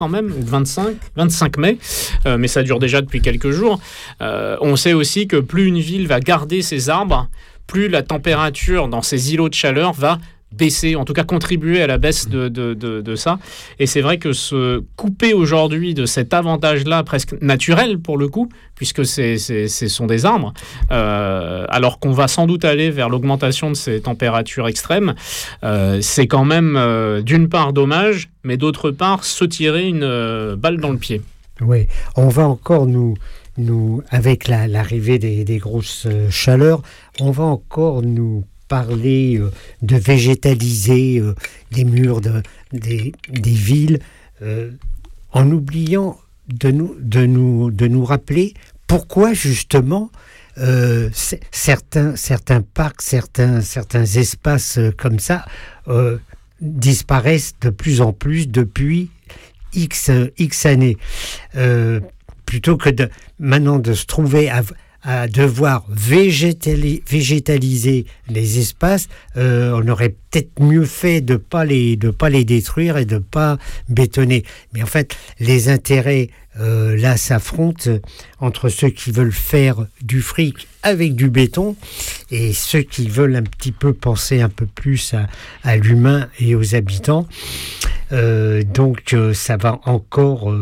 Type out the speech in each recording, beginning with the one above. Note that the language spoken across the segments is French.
quand même, ou 25 mai, mais ça dure déjà depuis quelques jours. On sait aussi que plus une ville va garder ses arbres, plus la température dans ces îlots de chaleur va baisser, en tout cas contribuer à la baisse de ça. Et c'est vrai que se couper aujourd'hui de cet avantage-là, presque naturel pour le coup, puisque ce sont des arbres, alors qu'on va sans doute aller vers l'augmentation de ces températures extrêmes, c'est quand même d'une part dommage, mais d'autre part se tirer une balle dans le pied. Oui, on va encore nous avec l'arrivée des grosses chaleurs, on va encore nous parler de végétaliser les murs des villes, en oubliant de nous rappeler pourquoi justement certains parcs, certains espaces comme ça disparaissent de plus en plus depuis X années. Plutôt que maintenant de se trouver à devoir végétaliser les espaces, on aurait peut-être mieux fait de pas les détruire et de pas bétonner. Mais en fait, les intérêts là s'affrontent entre ceux qui veulent faire du fric avec du béton et ceux qui veulent un petit peu penser un peu plus à l'humain et aux habitants. Donc ça va encore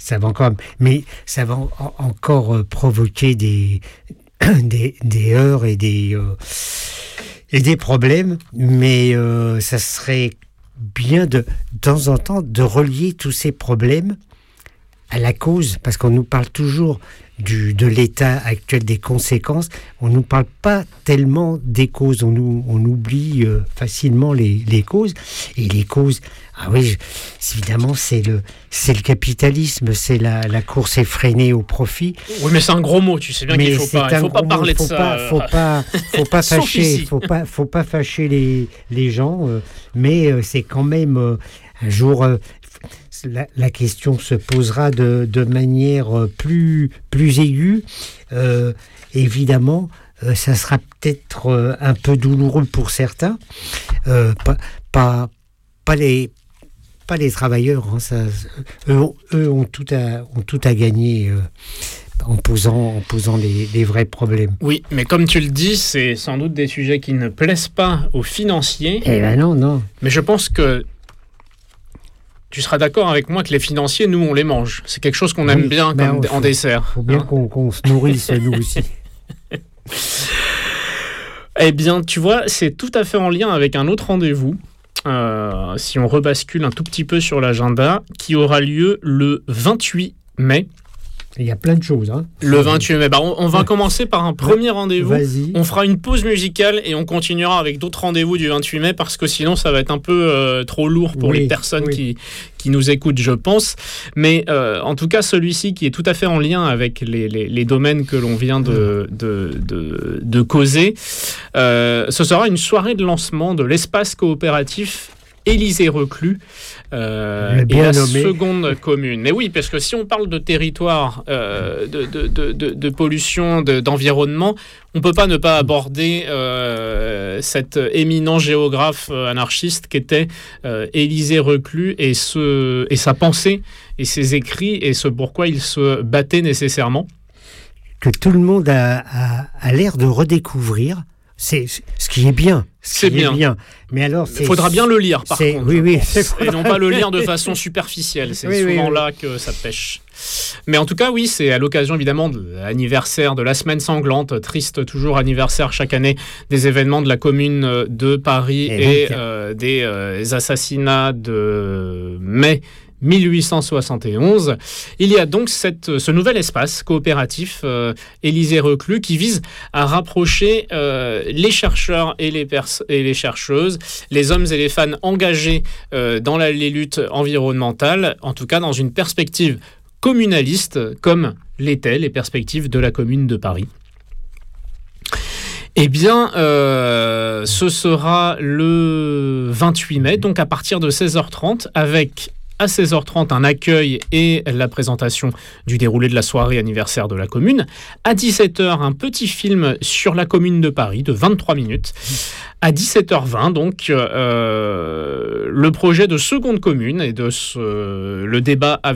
provoquer des heurts et des problèmes, mais ça serait bien de temps en temps de relier tous ces problèmes à la cause, parce qu'on nous parle toujours de l'état actuel des conséquences, on ne nous parle pas tellement des causes, on oublie facilement les causes, et les causes, évidemment c'est le capitalisme, c'est la course effrénée au profit. Oui, mais c'est un gros mot, tu sais bien qu'il faut pas parler de ça. Faut pas fâcher, faut pas fâcher les gens, mais c'est quand même un jour. La question se posera de manière plus aiguë. Évidemment, ça sera peut-être un peu douloureux pour certains. Pas les travailleurs. Hein, eux ont tout à gagner. En posant les vrais problèmes. Oui, mais comme tu le dis, c'est sans doute des sujets qui ne plaisent pas aux financiers. Eh ben non. Mais je pense que tu seras d'accord avec moi que les financiers, nous, on les mange. C'est quelque chose qu'on aime bien en dessert. Il faut bien qu'on se nourrisse, nous aussi. Eh bien, tu vois, c'est tout à fait en lien avec un autre rendez-vous, si on rebascule un tout petit peu sur l'agenda, qui aura lieu le 28 mai. Il y a plein de choses. Hein. Le 28 mai. On va commencer par un premier rendez-vous. Vas-y. On fera une pause musicale et on continuera avec d'autres rendez-vous du 28 mai parce que sinon ça va être un peu trop lourd pour les personnes qui nous écoutent, je pense. Mais en tout cas, celui-ci qui est tout à fait en lien avec les domaines que l'on vient de causer, ce sera une soirée de lancement de l'espace coopératif Élysée-Reclus et la seconde commune. Et oui, parce que si on parle de territoire, de pollution, d'environnement, on ne peut pas ne pas aborder cet éminent géographe anarchiste qui était Élysée-Reclus et sa pensée et ses écrits et ce pourquoi il se battait nécessairement. Que tout le monde a l'air de redécouvrir. C'est ce qui est bien. C'est bien. Mais alors, il faudra bien le lire, par contre. Oui. Et non pas le lire de façon superficielle. C'est souvent là que ça pêche. Mais en tout cas, oui, c'est à l'occasion, évidemment, de l'anniversaire de la Semaine Sanglante. Triste toujours anniversaire chaque année des événements de la Commune de Paris et des assassinats de mai 1871. Il y a donc ce nouvel espace coopératif Élysée-Reclus qui vise à rapprocher les chercheurs et les chercheuses, les hommes et les femmes engagés dans les luttes environnementales, en tout cas dans une perspective communaliste comme l'étaient les perspectives de la Commune de Paris. Eh bien, ce sera le 28 mai, donc à partir de 16h30, avec À 16h30, un accueil et la présentation du déroulé de la soirée anniversaire de la commune. À 17h, un petit film sur la commune de Paris de 23 minutes. À 17h20, donc, le projet de seconde commune et le débat avec